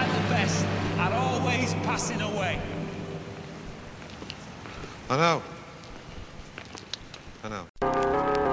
like the best are always passing away. I know. I know.